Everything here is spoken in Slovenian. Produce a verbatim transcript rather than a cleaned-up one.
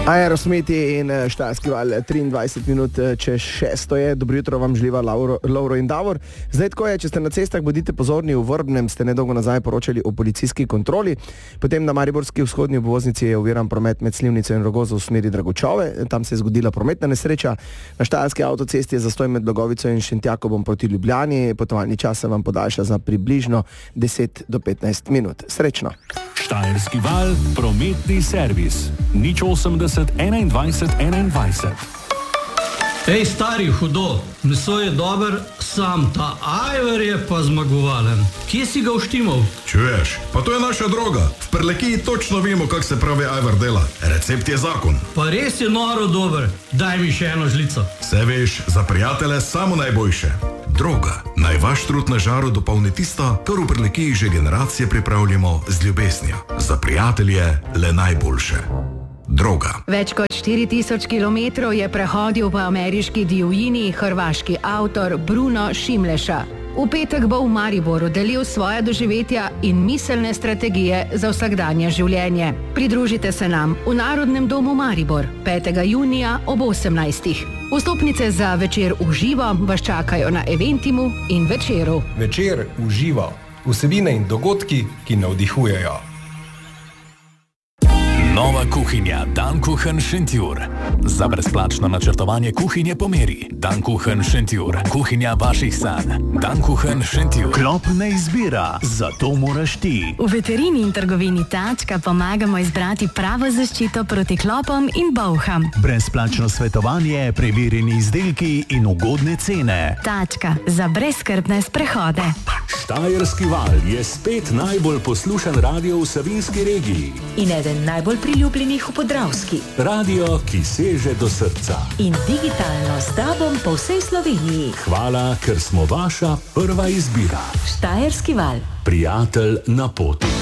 Aerosmiti in Štajerski val, triindvajset minut čez šesto je. Dobro jutro vam želiva Lauro, Lauro in Davor. Zdaj tako je, če ste na cestah, bodite pozorni. V Vrbnem ste nedolgo nazaj poročali o policijski kontroli. Potem na mariborski vzhodni obvoznici je oviran promet med Slivnico in Rogozo v smeri Dragočove. Tam se je zgodila prometna nesreča. Na Štajerski avtocesti je zastoj med Blagovico in Šentjakobom proti Ljubljani. Potovalni čas se vam podaljša za približno deset do petnajst minut. Srečno. Štajerski val, prometni servis. Nič osemdeset, enaindvajset, enaindvajset. Ej, stari, hudo, meso je dober, sam ta ajvar je pa zmagovalen. Kje si ga uštimal? Čuješ, pa to je naša droga. V Prlekiji točno vemo, kak se pravi ajvar dela. Recept je zakon. Pa res je noro dober, daj mi še eno žlico. Se veš, za prijatelje samo najboljše. Droga. Naj vaš trud na žaru dopolni tisto, kar v Prlekiji že generacije pripravljamo z ljubeznijo. Za prijatelje le najboljše. Droga. Več kot štiri tisoč kilometrov je prehodil po ameriški divjini hrvaški avtor Bruno Šimleša. V petek bo v Mariboru delil svoja doživetja in miselne strategije za vsakdanje življenje. Pridružite se nam v Narodnem domu Maribor petega junija ob osemnajstih. Vstopnice za večer v živo vas čakajo na Eventimu in Večeru. Večer v živo. Vsebine in dogodki, ki navdihujejo. Nova kuhinja Dankuchen Šentjur. Za brezplačno načrtovanje kuhinje po meri. Dankuchen Šentjur. Kuhinja vaših sanj. Dankuchen Šentjur. Klop ne izbira, zato moraš ti. V veterini in trgovini Tačka pomagamo izbrati pravo zaščito proti klopom in bolham. Brezplačno svetovanje, preverjeni izdelki in ugodne cene. Tačka za brezskrbne sprehode. Štajerski val je spet najbolj poslušan radio v Savinjski regiji. In eden najbolj priljubljenih v Podravski. Radio, ki seže do srca. In digitalno s tabom po vsej Sloveniji. Hvala, ker smo vaša prva izbira. Štajerski val. Prijatelj na poti.